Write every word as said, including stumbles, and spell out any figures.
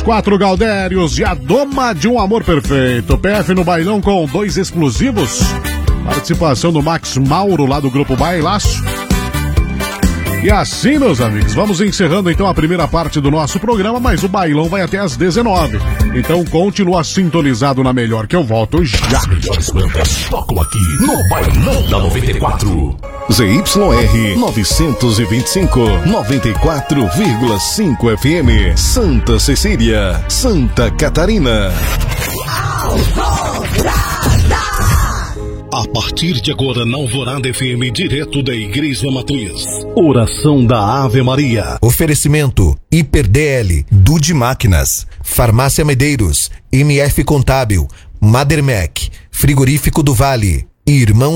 Quatro Galdérios e a Doma de um Amor Perfeito. P F no bailão com dois exclusivos. Participação do Max Mauro lá do Grupo Bailaço. E assim, meus amigos, vamos encerrando então a primeira parte do nosso programa, mas o bailão vai até às dezenove. Então continua sintonizado na melhor, que eu volto já. As melhores bandas tocam aqui no Bailão da noventa e quatro. Z Y R novecentos e vinte e cinco, noventa e quatro vírgula cinco F M, Santa Cecília, Santa Catarina. A partir de agora na Alvorada F M, direto da Igreja Matriz. Oração da Ave Maria. Oferecimento Hiper D L, Dude Máquinas, Farmácia Medeiros, M F Contábil, Madermec, Frigorífico do Vale, Irmãos